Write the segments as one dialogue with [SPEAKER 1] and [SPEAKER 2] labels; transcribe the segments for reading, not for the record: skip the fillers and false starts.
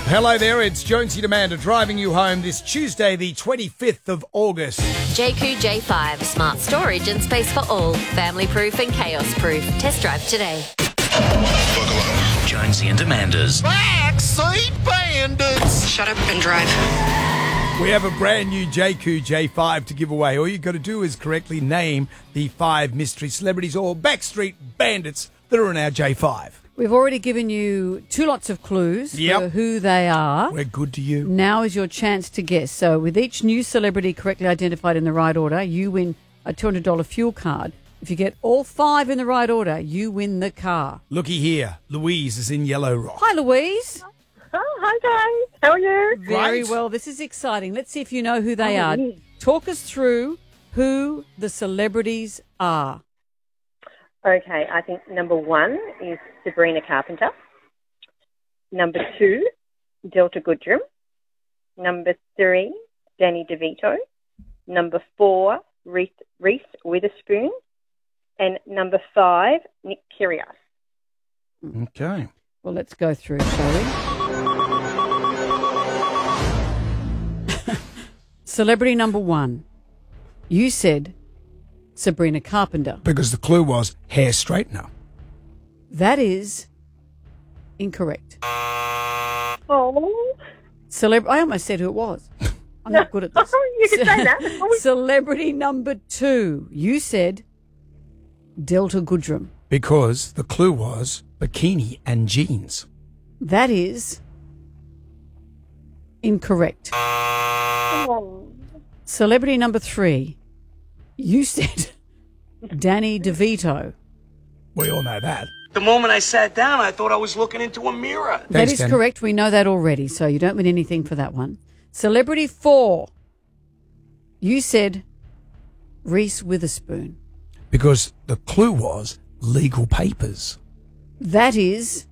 [SPEAKER 1] Hello there, it's Jonesy Demander driving you home this Tuesday, the 25th of August.
[SPEAKER 2] JQ J5, smart storage and space for all. Family proof and chaos proof. Test drive today.
[SPEAKER 3] Buckle up.
[SPEAKER 4] Jonesy and Demander's
[SPEAKER 3] Backseat Bandits.
[SPEAKER 5] Shut up and drive.
[SPEAKER 1] We have a brand new JQ J5 to give away. All you got to do is correctly name the 5 mystery celebrities or backstreet bandits that are in our J5.
[SPEAKER 6] We've already given you 2 lots of clues for who they are.
[SPEAKER 1] We're good to you.
[SPEAKER 6] Now is your chance to guess. So with each new celebrity correctly identified in the right order, you win a $200 fuel card. If you get all 5 in the right order, you win the car.
[SPEAKER 1] Looky here, Louise is in Yellow Rock.
[SPEAKER 6] Hi, Louise.
[SPEAKER 7] Oh, hi, guys. How are you?
[SPEAKER 6] Very
[SPEAKER 1] Great.
[SPEAKER 6] well. This is exciting. Let's see if you know who they are. Talk us through who the celebrities are.
[SPEAKER 7] Okay, I think number 1 is Sabrina Carpenter. Number 2, Delta Goodrum. Number 3, Danny DeVito. Number 4, Reese Witherspoon. And number 5, Nick Kyrgios.
[SPEAKER 1] Okay.
[SPEAKER 6] Well, let's go through, shall we? Celebrity number 1. You said Sabrina Carpenter.
[SPEAKER 1] Because the clue was hair straightener.
[SPEAKER 6] That is incorrect.
[SPEAKER 7] Oh,
[SPEAKER 6] I almost said who it was. I'm not good at this.
[SPEAKER 7] you could say that.
[SPEAKER 6] Celebrity number 2. You said Delta Goodrum.
[SPEAKER 1] Because the clue was bikini and jeans.
[SPEAKER 6] That is incorrect.
[SPEAKER 7] Oh.
[SPEAKER 6] Celebrity number 3. You said Danny DeVito.
[SPEAKER 1] We all know that.
[SPEAKER 4] The moment I sat down, I thought I was looking into a mirror.
[SPEAKER 6] That
[SPEAKER 1] Thanks,
[SPEAKER 6] is
[SPEAKER 1] Danny.
[SPEAKER 6] correct. We know that already, so you don't win anything for that one. Celebrity 4. You said Reese Witherspoon.
[SPEAKER 1] Because the clue was legal papers.
[SPEAKER 6] That is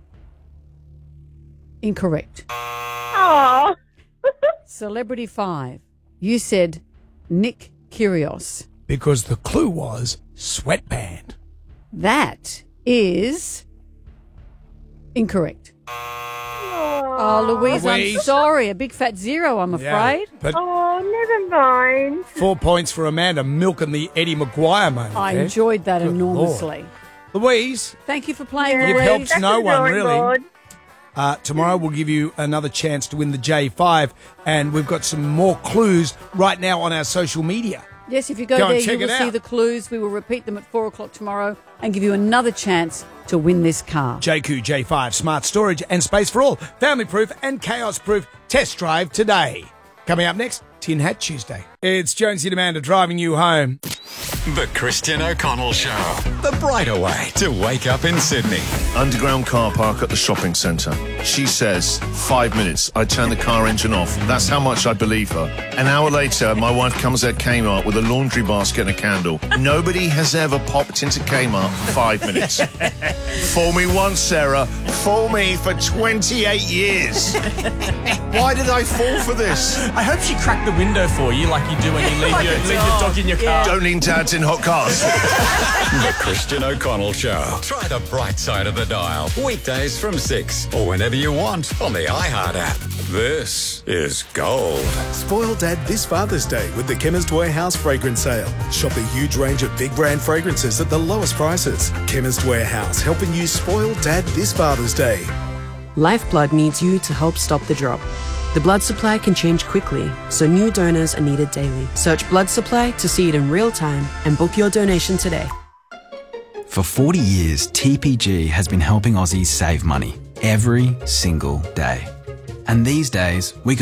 [SPEAKER 6] incorrect.
[SPEAKER 7] Oh.
[SPEAKER 6] Celebrity 5. You said Nick Kyrgios.
[SPEAKER 1] Because the clue was sweatband.
[SPEAKER 6] That is incorrect. Oh, Louise, I'm
[SPEAKER 1] Louise.
[SPEAKER 6] sorry. A big fat 0, I'm afraid.
[SPEAKER 1] Yeah, but
[SPEAKER 7] Oh, never mind.
[SPEAKER 1] 4 points for Amanda milking the Eddie Maguire moment.
[SPEAKER 6] I
[SPEAKER 1] there.
[SPEAKER 6] enjoyed that
[SPEAKER 1] Good
[SPEAKER 6] enormously.
[SPEAKER 1] Louise,
[SPEAKER 6] Thank you for playing,
[SPEAKER 1] You've
[SPEAKER 6] Louise.
[SPEAKER 1] helped
[SPEAKER 7] That's
[SPEAKER 1] no
[SPEAKER 7] the
[SPEAKER 1] one,
[SPEAKER 7] drawing
[SPEAKER 1] really.
[SPEAKER 7] board.
[SPEAKER 1] tomorrow we'll give you another chance to win the J5, and we've got some more clues right now on our social media.
[SPEAKER 6] Yes, if you go
[SPEAKER 1] Go and
[SPEAKER 6] there,
[SPEAKER 1] check
[SPEAKER 6] you
[SPEAKER 1] it
[SPEAKER 6] will see
[SPEAKER 1] out.
[SPEAKER 6] the clues. We will repeat them at 4 o'clock tomorrow and give you another chance to win this car.
[SPEAKER 1] JQ J5, smart storage and space for all. Family proof and chaos proof. Test drive today. Coming up next, Tin Hat Tuesday. It's Jonesy Demander driving you home.
[SPEAKER 8] The Christian O'Connell Show. The brighter way to wake up in Sydney.
[SPEAKER 3] Underground car park at the shopping centre. She says, 5 minutes, I turn the car engine off. That's how much I believe her. An hour later, my wife comes at Kmart with a laundry basket and a candle. Nobody has ever popped into Kmart for 5 minutes. Fool me once, Sarah. Fool me for 28 years. Why did I fall for this?
[SPEAKER 9] I hope she cracked the window for you like you do when you leave your dog in your car.
[SPEAKER 3] Don't lean dads in hot cars.
[SPEAKER 8] The Christian O'Connell Show. Try the bright side of the dial. Weekdays from 6 or whenever you want on the iHeart app. This is gold.
[SPEAKER 10] Spoil Dad this Father's Day with the Chemist Warehouse fragrance sale. Shop a huge range of big brand fragrances at the lowest prices. Chemist Warehouse, helping you spoil Dad this Father's Day.
[SPEAKER 5] Lifeblood needs you to help stop the drop. The blood supply can change quickly, so new donors are needed daily. Search blood supply to see it in real time and book your donation today.
[SPEAKER 11] For 40 years, TPG has been helping Aussies save money every single day. And these days, we